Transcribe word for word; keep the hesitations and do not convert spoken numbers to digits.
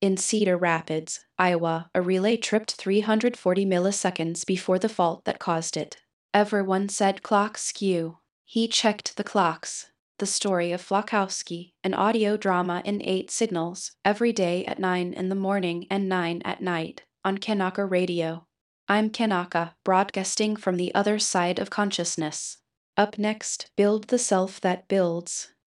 In Cedar Rapids, Iowa, a relay tripped three hundred forty milliseconds before the fault that caused it. Everyone said clocks skew. He checked the clocks. The story of Flakowski, an audio drama in eight signals, every day at nine in the morning and nine at night, on Kanaka Radio. I'm Kanaka, broadcasting from the other side of consciousness. Up next, Build the Self That Builds.